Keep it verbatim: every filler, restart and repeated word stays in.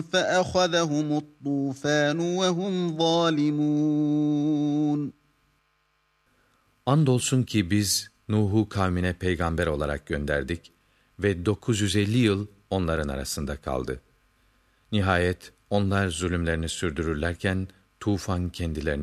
فأخذهم الطوفان وهم ظالمون. Andolsun ki biz Nuh'u kavmine peygamber olarak gönderdik ve dokuz yüz elli yıl onların arasında kaldı. Nihayet onlar zulümlerini sürdürürlerken tufan kendilerini